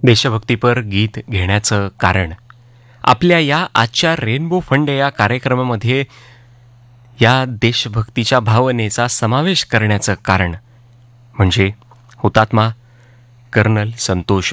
देशभक्तीपर गीत घेण्याचं कारण, आपल्या या आजच्या रेनबो फंडे या कार्यक्रमामध्ये या देशभक्तीच्या भावनेचा समावेश करण्याचं कारण म्हणजे हुतात्मा कर्नल संतोष